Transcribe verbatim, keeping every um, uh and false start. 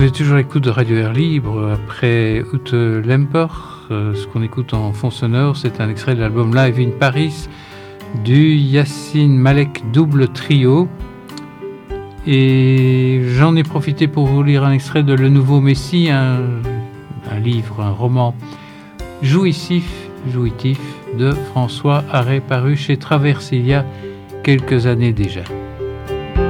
Vous êtes toujours à l'écoute de Radio Air Libre. Après Ute Lemper, euh, ce qu'on écoute en fond sonore, c'est un extrait de l'album Live in Paris du Yassine Malek double trio. Et j'en ai profité pour vous lire un extrait de Le Nouveau Messie, un, un livre, un roman jouissif, jouitif de François Harré, paru chez Traversilia quelques années déjà.